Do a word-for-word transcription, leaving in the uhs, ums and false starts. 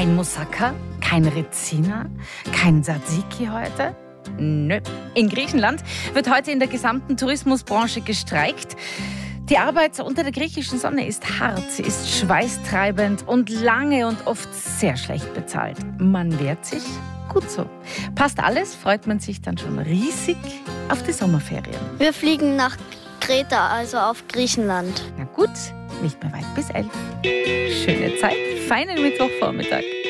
Kein Moussaka, kein Rezina, kein Tzatziki heute? Nö. In Griechenland wird heute in der gesamten Tourismusbranche gestreikt. Die Arbeit unter der griechischen Sonne ist hart, sie ist schweißtreibend und lange und oft sehr schlecht bezahlt. Man wehrt sich, gut so. Passt alles, freut man sich dann schon riesig auf die Sommerferien. Wir fliegen nach Kreta, also auf Griechenland. Na gut, nicht mehr weit bis elf. Schöne Zeit, feinen Mittwochvormittag.